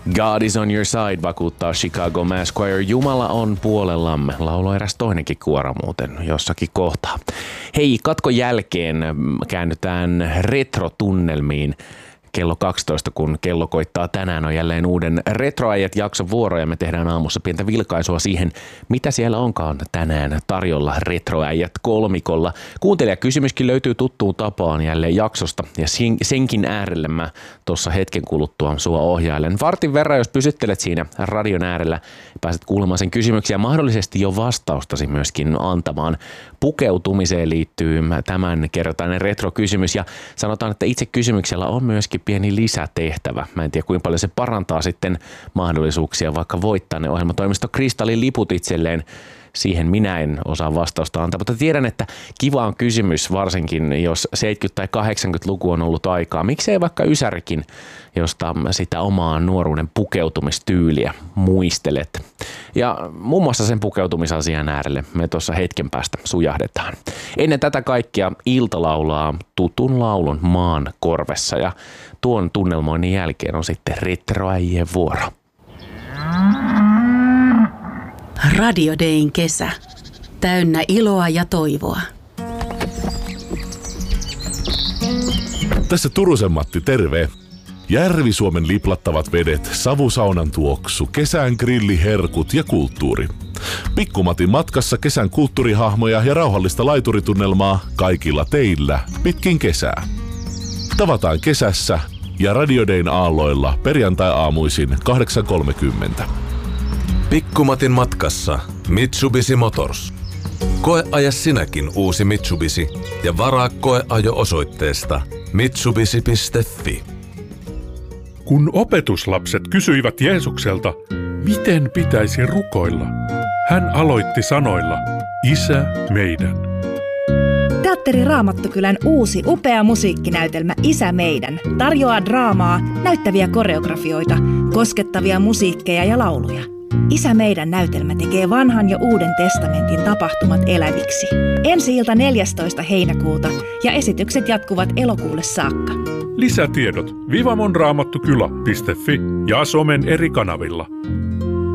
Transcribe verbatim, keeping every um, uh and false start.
God is on your side, vakuuttaa Chicago Mass Choir. Jumala on puolellamme. Lauloi eräs toinenkin kuora muuten jossakin kohtaa. Hei, katkon jälkeen käännytään retrotunnelmiin. Kello kaksitoista, kun kello koittaa tänään, on jälleen uuden Retroäijät jakson vuoro ja me tehdään aamussa pientä vilkaisua siihen, mitä siellä onkaan tänään tarjolla Retroäijät kolmikolla. Kuuntelijakysymyskin löytyy tuttuun tapaan jälleen jaksosta ja senkin äärelle mä tuossa hetken kuluttua sua ohjailen. Vartin verran, jos pysyttelet siinä radion äärellä, pääset kuulemaan sen kysymyksiä, mahdollisesti jo vastaustasi myöskin antamaan. Pukeutumiseen liittyy tämän kertainen retrokysymys ja sanotaan, että itse kysymyksellä on myöskin pieni lisätehtävä. Mä en tiedä, kuinka paljon se parantaa sitten mahdollisuuksia vaikka voittaa ne ohjelmatoimisto Kristallin liput itselleen. Siihen minä en osaa vastausta antaa, mutta tiedän, että kiva on kysymys, varsinkin jos seitsemänkymmentä- tai kahdeksankymmentäluku on ollut aikaa. Miksei vaikka Ysärikin, josta sitä omaa nuoruuden pukeutumistyyliä muistelet. Ja muun muassa sen pukeutumisasian äärelle me tuossa hetken päästä sujahdetaan. Ennen tätä kaikkia Ilta laulaa tutun laulun maan korvessa ja tuon tunnelmoinnin jälkeen on sitten Retroäijien vuoro. Radio Dayn kesä. Täynnä iloa ja toivoa. Tässä Turusen Matti, terve. Järvi-Suomen liplattavat vedet, savusaunan tuoksu, kesän grilliherkut ja kulttuuri. Pikkumatin matkassa kesän kulttuurihahmoja ja rauhallista laituritunnelmaa kaikilla teillä pitkin kesää. Tavataan kesässä ja Radio Dayn aalloilla perjantai-aamuisin kahdeksan kolmekymmentä. Pikkumatin matkassa Mitsubishi Motors. Koeaja sinäkin uusi Mitsubishi ja varaa koeajo osoitteesta mitsubishi piste fi. Kun opetuslapset kysyivät Jeesukselta, miten pitäisi rukoilla, hän aloitti sanoilla, Isä meidän. Teatteri Raamattukylän uusi upea musiikkinäytelmä Isä meidän tarjoaa draamaa, näyttäviä koreografioita, koskettavia musiikkeja ja lauluja. Isä meidän näytelmä tekee vanhan ja uuden testamentin tapahtumat eläviksi. Ensi-ilta neljästoista heinäkuuta ja esitykset jatkuvat elokuulle saakka. Lisätiedot vivamonraamattukylä piste fi ja somen eri kanavilla.